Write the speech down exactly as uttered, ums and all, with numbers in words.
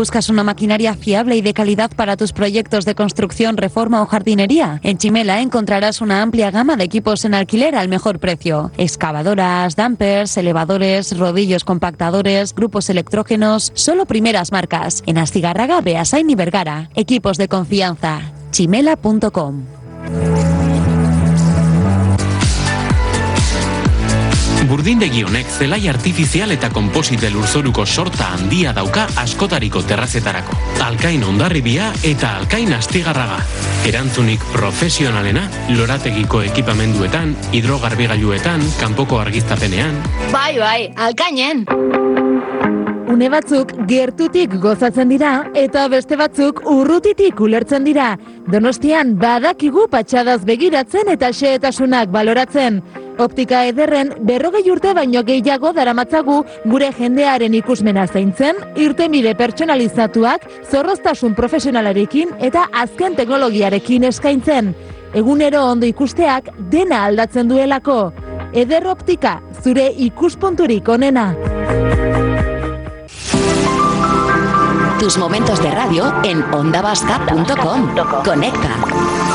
¿Buscas una maquinaria fiable y de calidad para tus proyectos de construcción, reforma o jardinería? En Chimela encontrarás una amplia gama de equipos en alquiler al mejor precio. Excavadoras, dumpers, elevadores, rodillos compactadores, grupos electrógenos, solo primeras marcas. En Astigarraga, Beasain y Vergara. Equipos de confianza. chimela punto com. Burdindegi honek zelai artifizial eta konposite lurzoruko sorta handia dauka askotariko terrazetarako. Alkain Hondarribia eta Alkain Astigarraga. Erantzunik profesionalena, lorategiko ekipamenduetan, hidrogarbigailuetan, kanpoko argiztapenean. Bai, bai, Alkainen! Une batzuk gertutik gozatzen dira eta beste batzuk urrutitik ulertzen dira. Donostian badakigu patxadaz begiratzen eta xehetasunak baloratzen. Optika ederren berrogei urte baino gehiago daramatzagu gure jendearen ikusmena zaintzen, irtenbide pertsonalizatuak, zorroztasun profesionalarekin eta azken teknologiarekin eskaintzen. Egunero ondo ikusteak dena aldatzen duelako. Eder Optika, zure ikuspunturik onena. Tus momentos de radio en onda vasca punto com. Conecta.